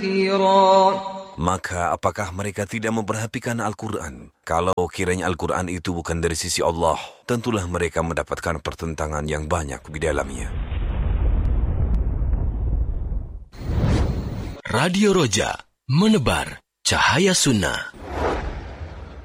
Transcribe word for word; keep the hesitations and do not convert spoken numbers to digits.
Maka apakah mereka tidak memperhatikan Al-Quran? Kalau kiranya Al-Quran itu bukan dari sisi Allah, tentulah mereka mendapatkan pertentangan yang banyak di dalamnya. Radio Roja, menebar cahaya sunnah.